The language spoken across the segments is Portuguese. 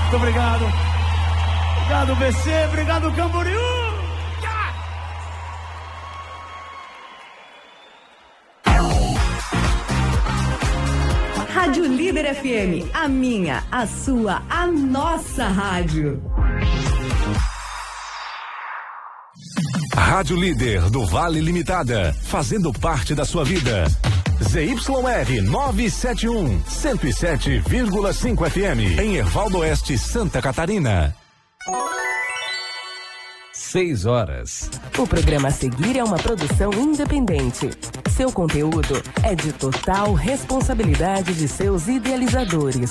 Muito obrigado. Obrigado, BC. Obrigado, Camboriú. Rádio Líder FM, a minha, a sua, a nossa rádio. Rádio Líder do Vale Limitada, fazendo parte da sua vida. ZYR 971, 107,5 FM, em Hervaldo Oeste, Santa Catarina. 6 horas. O programa a seguir é uma produção independente. Seu conteúdo é de total responsabilidade de seus idealizadores.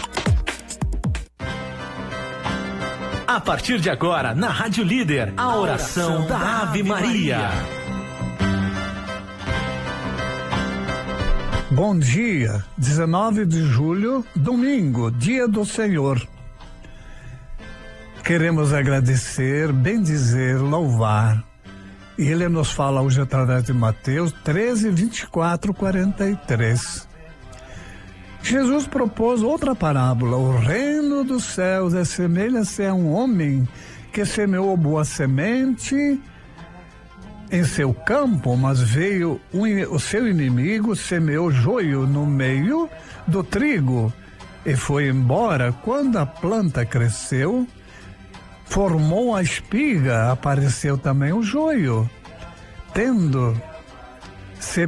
A partir de agora, na Rádio Líder, a oração da Ave Maria. Bom dia, 19 de julho, domingo, dia do Senhor. Queremos agradecer, bendizer, louvar. E ele nos fala hoje através de Mateus 13, 24, 43. Jesus propôs outra parábola. O reino dos céus assemelha-se a um homem que semeou boa semente em seu campo, mas veio o seu inimigo, semeou joio no meio do trigo e foi embora. Quando a planta cresceu, formou a espiga, apareceu também o joio. Tendo se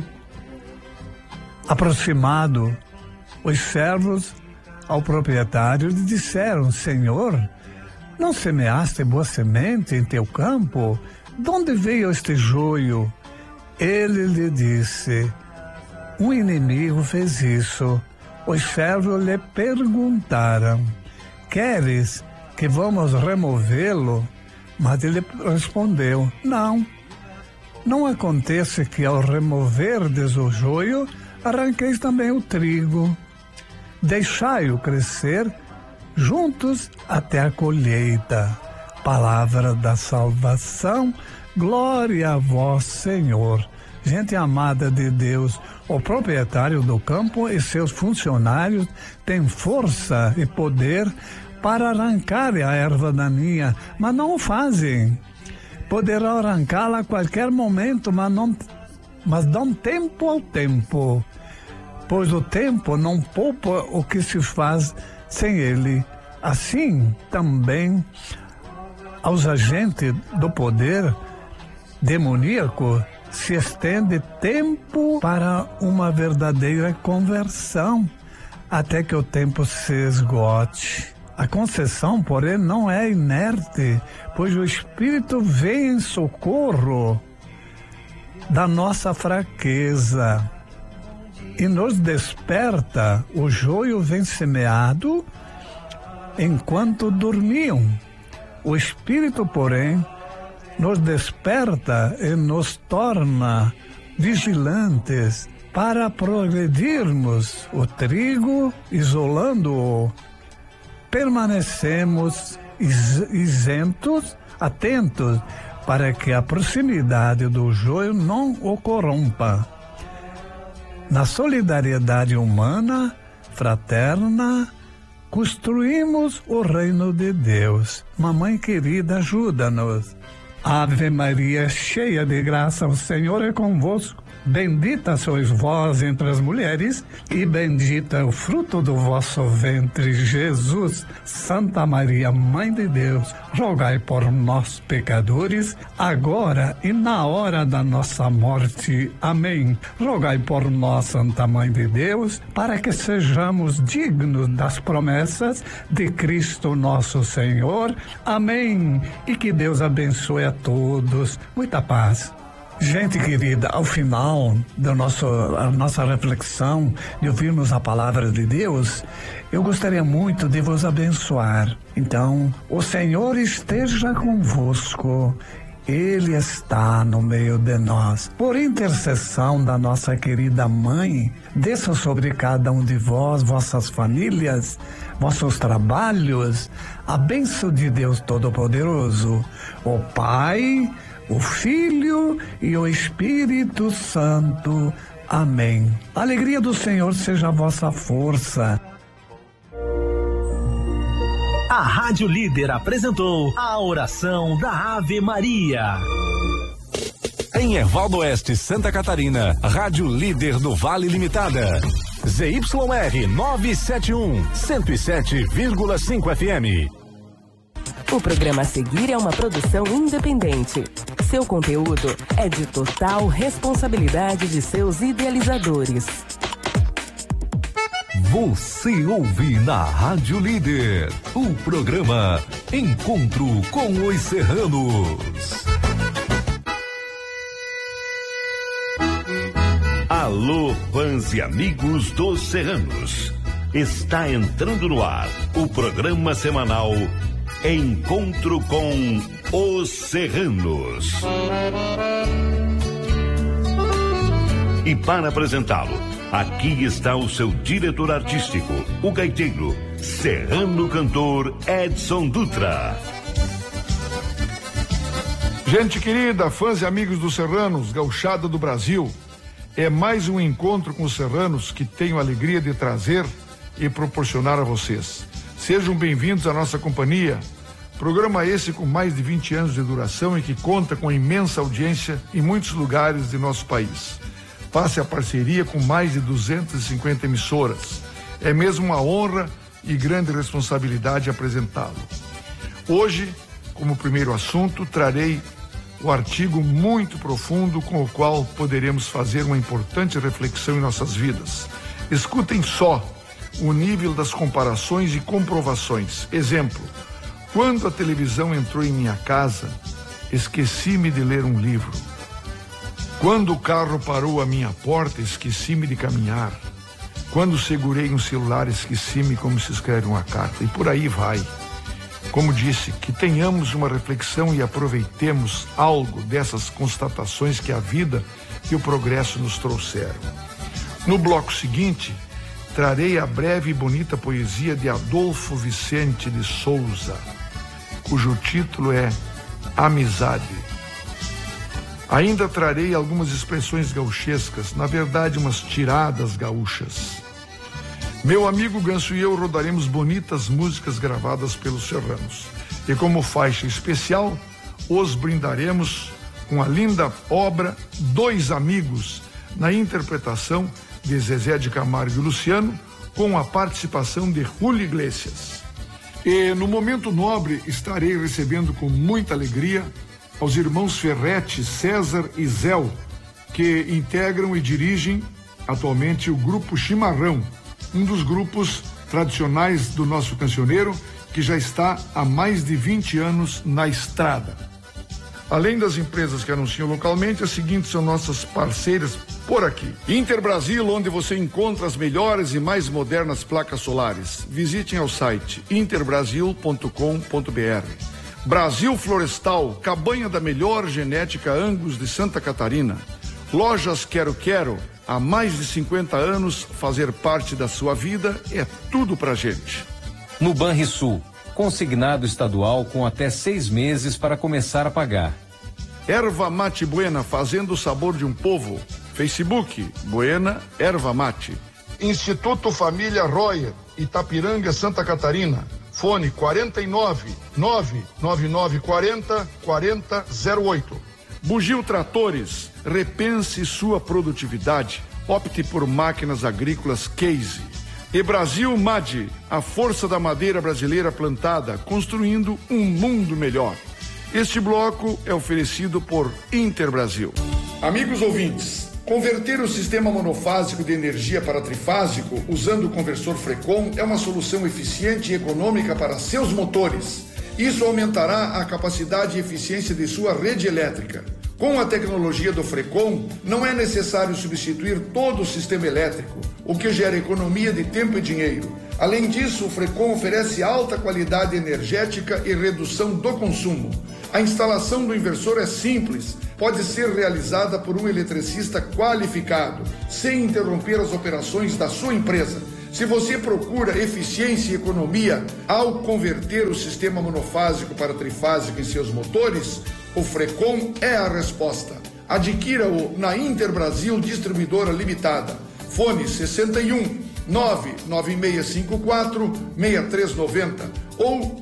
aproximado os servos ao proprietário lhe disseram: Senhor, não semeaste boa semente em teu campo? De onde veio este joio? Ele lhe disse: um inimigo fez isso. Os servos lhe perguntaram: queres que vamos removê-lo? Mas ele respondeu: não aconteça que ao removerdes o joio, arranqueis também o trigo. Deixai-o crescer juntos até a colheita. Palavra da salvação, glória a vós, Senhor. Gente amada de Deus, o proprietário do campo e seus funcionários têm força e poder para arrancar a erva daninha, mas não o fazem. Poderão arrancá-la a qualquer momento, mas dão tempo ao tempo, pois o tempo não poupa o que se faz sem ele. Assim também aos agentes do poder demoníaco se estende tempo para uma verdadeira conversão, até que o tempo se esgote. A concessão, porém, não é inerte, pois o Espírito vem em socorro da nossa fraqueza e nos desperta. O joio vem semeado enquanto dormiam. O Espírito, porém, nos desperta e nos torna vigilantes para progredirmos o trigo, isolando-o. Permanecemos isentos, atentos, para que a proximidade do joio não o corrompa. Na solidariedade humana, fraterna, construímos o reino de Deus. Mamãe querida, ajuda-nos. Ave Maria, cheia de graça, o Senhor é convosco. Bendita sois vós entre as mulheres, e bendito é o fruto do vosso ventre, Jesus. Santa Maria, Mãe de Deus, rogai por nós, pecadores, agora e na hora da nossa morte. Amém. Rogai por nós, Santa Mãe de Deus, para que sejamos dignos das promessas de Cristo nosso Senhor. Amém. E que Deus abençoe a todos. Muita paz. Gente querida, ao final da nossa reflexão, de ouvirmos a palavra de Deus, eu gostaria muito de vos abençoar. Então, o Senhor esteja convosco. Ele está no meio de nós. Por intercessão da nossa querida mãe, desça sobre cada um de vós, vossas famílias, vossos trabalhos, a bênção de Deus Todo-Poderoso, o Pai, o Filho e o Espírito Santo. Amém. A alegria do Senhor seja a vossa força. A Rádio Líder apresentou a oração da Ave Maria. Em Ervaldo Oeste, Santa Catarina, Rádio Líder do Vale Limitada. ZYR 971, 107,5 FM. O programa a seguir é uma produção independente. Seu conteúdo é de total responsabilidade de seus idealizadores. Você ouve na Rádio Líder o programa Encontro com os Serranos. Alô, fãs e amigos dos Serranos. Está entrando no ar o programa semanal Encontro com os Serranos. E para apresentá-lo, aqui está o seu diretor artístico, o gaiteiro, serrano cantor Edson Dutra. Gente querida, fãs e amigos dos Serranos, gauchada do Brasil, é mais um encontro com os Serranos que tenho a alegria de trazer e proporcionar a vocês. Sejam bem-vindos à nossa companhia. Programa esse com mais de 20 anos de duração e que conta com imensa audiência em muitos lugares de nosso país. Faça a parceria com mais de 250 emissoras. É mesmo uma honra e grande responsabilidade apresentá-lo. Hoje, como primeiro assunto, trarei o artigo muito profundo com o qual poderemos fazer uma importante reflexão em nossas vidas. Escutem só o nível das comparações e comprovações. Exemplo: quando a televisão entrou em minha casa, esqueci-me de ler um livro. Quando o carro parou à minha porta, esqueci-me de caminhar. Quando segurei um celular, esqueci-me como se escreve uma carta. E por aí vai. Como disse, que tenhamos uma reflexão e aproveitemos algo dessas constatações que a vida e o progresso nos trouxeram. No bloco seguinte, trarei a breve e bonita poesia de Adolfo Vicente de Souza, cujo título é Amizade. Ainda trarei algumas expressões gauchescas, na verdade umas tiradas gaúchas. Meu amigo Ganso e eu rodaremos bonitas músicas gravadas pelos Serranos. E como faixa especial, os brindaremos com a linda obra Dois Amigos, na interpretação de Zezé de Camargo e Luciano, com a participação de Julio Iglesias. E no momento nobre estarei recebendo com muita alegria aos irmãos Ferretti, César e Zéu, que integram e dirigem atualmente o grupo Chimarrão, um dos grupos tradicionais do nosso cancioneiro, que já está há mais de 20 anos na estrada. Além das empresas que anunciam localmente, as seguintes são nossas parceiras por aqui. Interbrasil, onde você encontra as melhores e mais modernas placas solares. Visitem ao site interbrasil.com.br. Brasil Florestal, cabanha da melhor genética Angus de Santa Catarina. Lojas Quero Quero, há mais de 50 anos, fazer parte da sua vida é tudo pra gente. No Banrisul, consignado estadual com até 6 meses para começar a pagar. Erva Mate Buena, fazendo o sabor de um povo. Facebook, Buena Erva Mate. Instituto Família Royer, Itapiranga, Santa Catarina. Fone 49 99940 4008. Bugio Tratores, repense sua produtividade. Opte por máquinas agrícolas Case. E Brasil MAD, a força da madeira brasileira plantada, construindo um mundo melhor. Este bloco é oferecido por Interbrasil. Amigos ouvintes, converter o sistema monofásico de energia para trifásico usando o conversor Frecon é uma solução eficiente e econômica para seus motores. Isso aumentará a capacidade e eficiência de sua rede elétrica. Com a tecnologia do Frecon, não é necessário substituir todo o sistema elétrico, o que gera economia de tempo e dinheiro. Além disso, o Frecon oferece alta qualidade energética e redução do consumo. A instalação do inversor é simples, pode ser realizada por um eletricista qualificado, sem interromper as operações da sua empresa. Se você procura eficiência e economia ao converter o sistema monofásico para trifásico em seus motores, o Frecon é a resposta. Adquira-o na Interbrasil Distribuidora Limitada. Fone 61 99654-6390 ou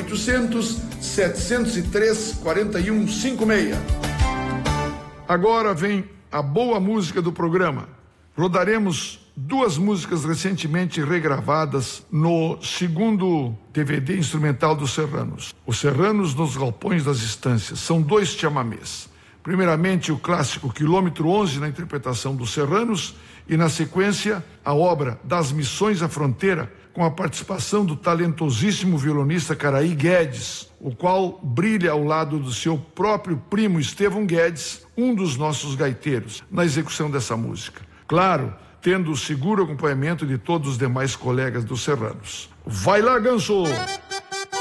0800-703-4156. Agora vem a boa música do programa. Rodaremos 2 músicas recentemente regravadas no segundo DVD instrumental dos Serranos. Os Serranos nos Galpões das Estâncias. São 2 chamamés. Primeiramente, o clássico Quilômetro 11, na interpretação dos Serranos, e na sequência, a obra Das Missões à Fronteira, com a participação do talentosíssimo violonista Caraí Guedes, o qual brilha ao lado do seu próprio primo Estevão Guedes, um dos nossos gaiteiros, na execução dessa música. Claro, tendo o seguro acompanhamento de todos os demais colegas dos Serranos. Vai lá, Ganso!